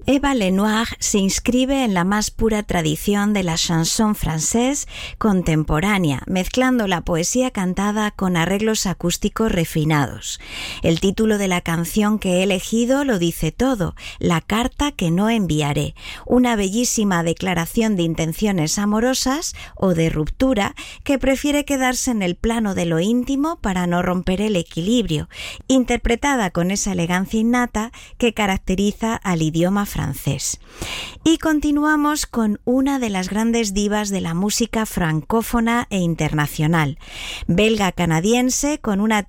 Eva Lenoir se inscribe en la más pura tradición de la chanson française contemporánea, mezclando la poesía cantada con arreglos acústicos refinados. El título de la canción que he elegido lo dice todo: La carta que no enviaré, una bellísima declaración de intenciones amorosas o de ruptura que prefiere quedarse en el plano de lo íntimo para no romper el equilibrio, interpretada con esa elegancia innata que caracteriza al idioma francés. Y continuamos con una de las grandes divas de la música francófona e internacional, belga-canadiense con una